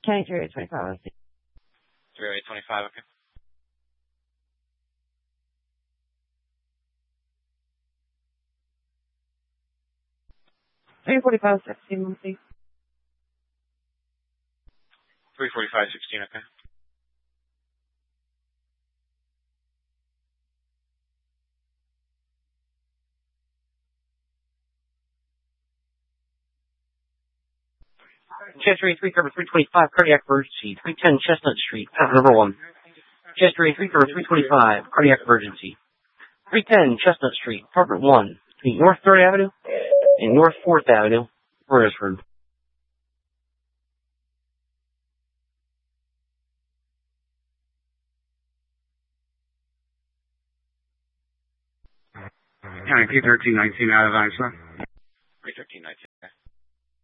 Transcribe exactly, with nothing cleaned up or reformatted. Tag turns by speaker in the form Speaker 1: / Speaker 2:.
Speaker 1: twenty-three twenty-five.
Speaker 2: three oh eight twenty-five, okay.
Speaker 1: three forty-five sixteen, monthly.
Speaker 2: three forty-five sixteen, okay.
Speaker 3: Chester A three, cover three twenty-five, cardiac emergency, three ten Chestnut Street, number one. Chester A three, cover three twenty-five, cardiac emergency, three ten Chestnut Street, apartment one, between North third Avenue and North fourth Avenue, Furnaceburg.
Speaker 4: County P thirteen nineteen out of Einstein.
Speaker 2: three thirteen nineteen, okay.